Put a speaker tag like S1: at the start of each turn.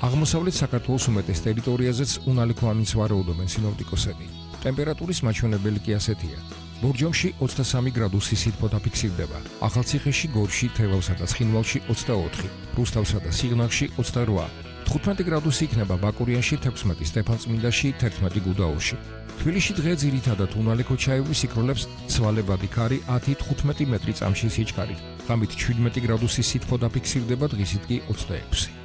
S1: აღმოსავლეთ საქართველოს უმეტეს ტერიტორიაზეც უნალიქო ამინს ვარაუდობენ სინოპტიკოსები. ტემპერატურის მაჩვენებელი კი ასეთია. ბორჯომში 23 გრადუსი სითბო დაფიქსირდება, ახალციხეში, გორში, თელავსა და ცხინვალში 24, რუსთავსა და სიღნაღში 28, 15 გრადუსი იქნება ბაკურიანში, 16 სტეფანწმინდაში, 11 გუდაურში. თბილისში დღე ძირითადად უნალიქო ჩაივრის იქროლებს ცვალებადი ქარი 10-15 მეტრი წამში სიჩქარით. ღამით 17 გრადუსი სითბო დაფიქსირდება, დღისით კი 26.